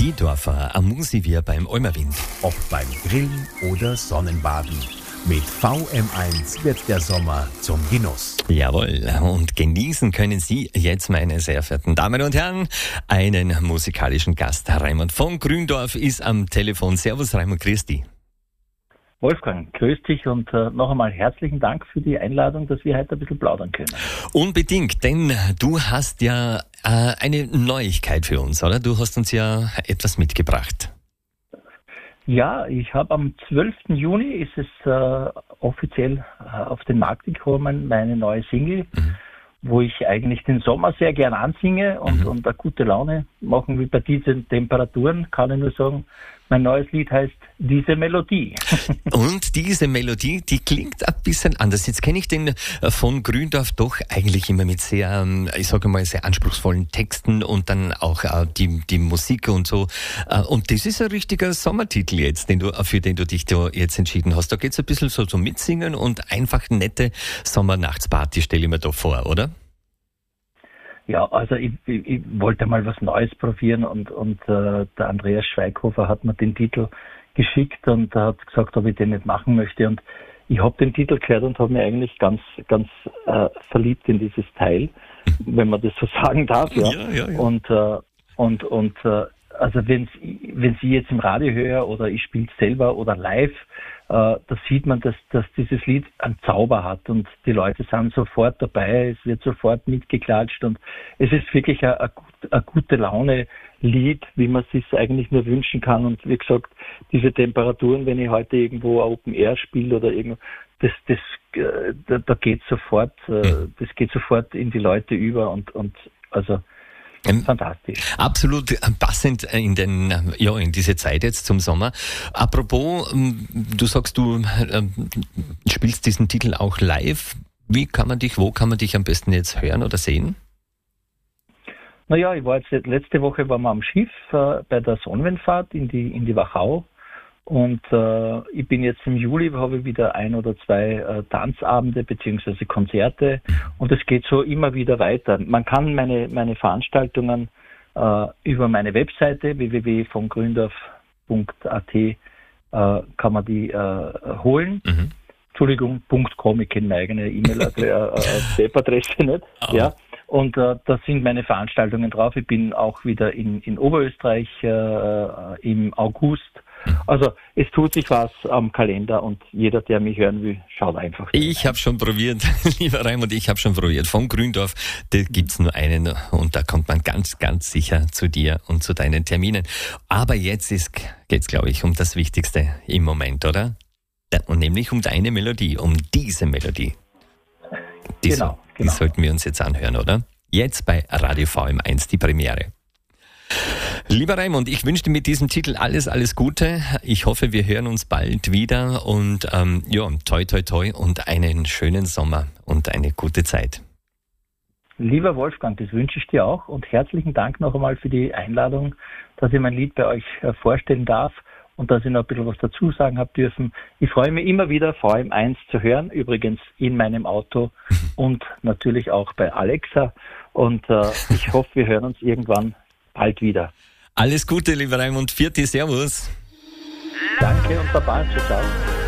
Biedorfer am Musivier beim Olmerwind. Ob beim Grillen oder Sonnenbaden. Mit VM1 wird der Sommer zum Genuss. Jawohl, und genießen können Sie jetzt, meine sehr verehrten Damen und Herren, einen musikalischen Gast. Raimund von Gründorf ist am Telefon. Servus Raimund, grüß dich. Wolfgang, grüß dich und noch einmal herzlichen Dank für die Einladung, dass wir heute ein bisschen plaudern können. Unbedingt, denn du hast ja eine Neuigkeit für uns, oder? Du hast uns ja etwas mitgebracht. Ja, ich habe am 12. Juni ist es offiziell auf den Markt gekommen, meine neue Single, wo ich eigentlich den Sommer sehr gern ansinge und eine gute Laune machen will bei diesen Temperaturen, kann ich nur sagen. Mein neues Lied heißt Diese Melodie. Und diese Melodie, die klingt ein bisschen anders. Jetzt kenne ich den von Gründorf doch eigentlich immer mit sehr, ich sage mal, sehr anspruchsvollen Texten und dann auch die Musik und so. Und das ist ein richtiger Sommertitel jetzt, für den du dich da jetzt entschieden hast. Da geht es ein bisschen so zum Mitsingen und einfach nette Sommernachtsparty, stelle ich mir da vor, oder? Ja, also ich wollte mal was Neues probieren und der Andreas Schweighofer hat mir den Titel geschickt und hat gesagt, ob ich den nicht machen möchte. Und ich habe den Titel gehört und habe mich eigentlich ganz verliebt in dieses Teil, wenn man das so sagen darf. Ja. Ja. Und also wenn Sie jetzt im Radio hören oder ich spiele es selber oder live, da sieht man, dass dieses Lied einen Zauber hat und die Leute sind sofort dabei, es wird sofort mitgeklatscht und es ist wirklich ein gute Laune-Lied, wie man es sich eigentlich nur wünschen kann. Und wie gesagt, diese Temperaturen, wenn ich heute irgendwo Open Air spiele oder irgendwo, da geht sofort, das geht sofort in die Leute über und also fantastisch. Absolut passend in diese Zeit jetzt zum Sommer. Apropos, du sagst, du spielst diesen Titel auch live. Wo kann man dich am besten jetzt hören oder sehen? Naja, letzte Woche waren wir am Schiff bei der Sonnenwendfahrt in die Wachau. Und ich bin jetzt im Juli, habe ich wieder 1 oder 2 Tanzabende bzw. Konzerte und es geht so immer wieder weiter. Man kann meine Veranstaltungen über meine Webseite www.vongründorf.at kann man die holen. Entschuldigung, .com, ich kenne meine eigene Webadresse nicht. Oh. Ja. Und da sind meine Veranstaltungen drauf. Ich bin auch wieder in Oberösterreich im August. Also es tut sich was am Kalender und jeder, der mich hören will, schaut einfach. Ich habe schon probiert, lieber Raimund, Von Gründorf, da gibt's nur einen und da kommt man ganz, ganz sicher zu dir und zu deinen Terminen. Aber jetzt geht's, glaube ich, um das Wichtigste im Moment, oder? Und nämlich um deine Melodie, um diese Melodie. Die sollten wir uns jetzt anhören, oder? Jetzt bei Radio VM1 die Premiere. Lieber Raimund, ich wünsche dir mit diesem Titel alles Gute. Ich hoffe, wir hören uns bald wieder und toi toi toi und einen schönen Sommer und eine gute Zeit. Lieber Wolfgang, das wünsche ich dir auch und herzlichen Dank noch einmal für die Einladung, dass ich mein Lied bei euch vorstellen darf und dass ich noch ein bisschen was dazu sagen habe dürfen. Ich freue mich immer wieder, VM1 zu hören, übrigens in meinem Auto und natürlich auch bei Alexa und ich hoffe, wir hören uns irgendwann bald wieder. Alles Gute, lieber Raimund. Vierte, servus. Danke und Baba, ciao.